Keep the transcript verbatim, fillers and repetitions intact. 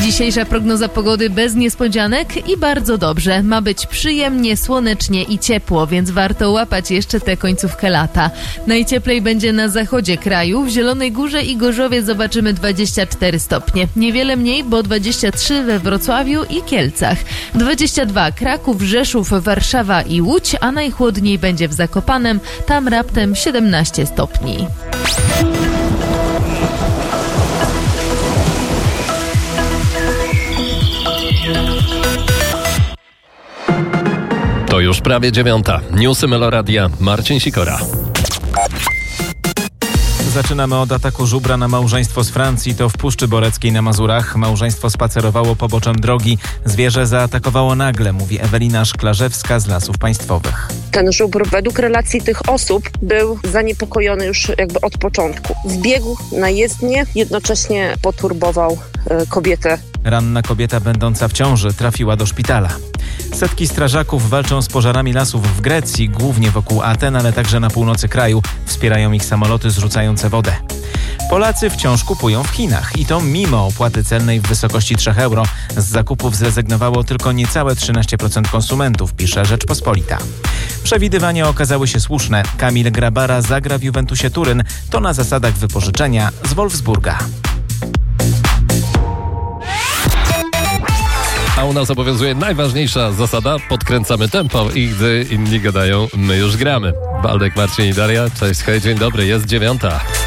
Dzisiejsza prognoza pogody bez niespodzianek i bardzo dobrze. Ma być przyjemnie, słonecznie i ciepło, więc warto łapać jeszcze tę końcówkę lata. Najcieplej będzie na zachodzie kraju. W Zielonej Górze i Gorzowie zobaczymy dwadzieścia cztery stopnie. Niewiele mniej, bo dwadzieścia trzy we Wrocławiu i Kielcach. dwadzieścia dwa Kraków, Rzeszów, Warszawa i Łódź, a najchłodniej będzie w Zakopanem. Tam raptem siedemnaście stopni. To już prawie dziewiąta. Newsy Meloradia. Marcin Sikora. Zaczynamy od ataku żubra na małżeństwo z Francji. To w Puszczy Boreckiej na Mazurach. Małżeństwo spacerowało poboczem drogi. Zwierzę zaatakowało nagle, mówi Ewelina Szklarzewska z Lasów Państwowych. Ten żubr według relacji tych osób był zaniepokojony już jakby od początku. Wbiegł na jezdnię, jednocześnie poturbował y, kobietę. Ranna kobieta będąca w ciąży trafiła do szpitala. Setki strażaków walczą z pożarami lasów w Grecji, głównie wokół Aten, ale także na północy kraju. Wspierają ich samoloty zrzucające wodę. Polacy wciąż kupują w Chinach i to mimo opłaty celnej w wysokości trzy euro. Z zakupów zrezygnowało tylko niecałe trzynaście procent konsumentów, pisze Rzeczpospolita. Przewidywania okazały się słuszne. Kamil Grabara zagra w Juventusie Turyn. To na zasadach wypożyczenia z Wolfsburga. A u nas obowiązuje najważniejsza zasada. Podkręcamy tempo i gdy inni gadają, my już gramy. Waldek, Marcin i Daria. Cześć, hej, dzień dobry, jest dziewiąta.